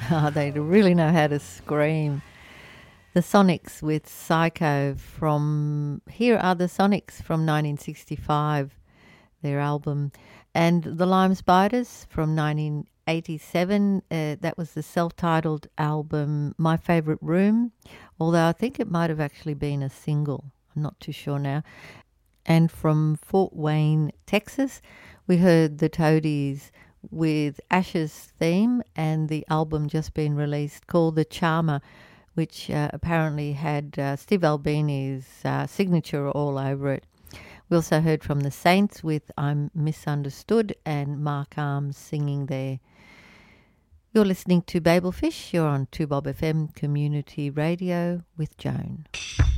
They really know how to scream. The Sonics with Psycho from... Here are the Sonics from 1965, their album. And the Lime Spiders from 1987. That was the self-titled album My Favourite Room, although I think it might have actually been a single. I'm not too sure now. And from Fort Wayne, Texas, we heard the Toadies with Ash's theme and the album just been released called The Charmer, which apparently had Steve Albini's signature all over it. We also heard from the Saints with I'm Misunderstood and Mark Arms singing there. You're listening to Babelfish. You're on 2Bob FM Community Radio with Joan.